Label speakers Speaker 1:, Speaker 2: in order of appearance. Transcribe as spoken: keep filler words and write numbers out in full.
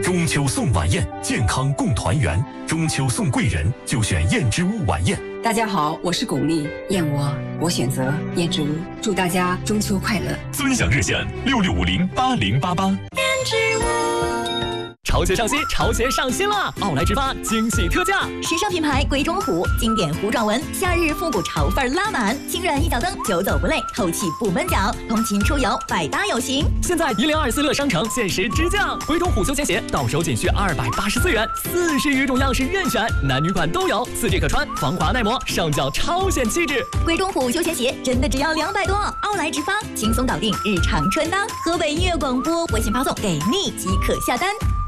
Speaker 1: 中秋送晚宴，健康共团圆。中秋送贵人，就选燕之屋晚宴。
Speaker 2: 大家好，我是巩俐，燕窝我选择燕之屋。祝大家中秋快乐！
Speaker 1: 尊享热线六六五零八零八八。
Speaker 3: 燕之屋。潮鞋上新，潮鞋上新了！奥莱直发惊喜特价，
Speaker 4: 时尚品牌鬼冢虎，经典糊状纹，夏日复古潮范拉满，轻软一脚蹬，久走不累，透气不闷脚，通勤出游百搭有型。
Speaker 3: 现在一零二四乐商城限时直降，鬼冢虎休闲鞋到手仅需二百八十四元，四十余种样式任选，男女款都有，四 G 可穿，防滑耐磨，上脚超显气质。
Speaker 4: 鬼冢虎休闲鞋真的只要两百多，奥莱直发轻松搞定日常穿搭。河北音乐广播微信发送给你即可下单。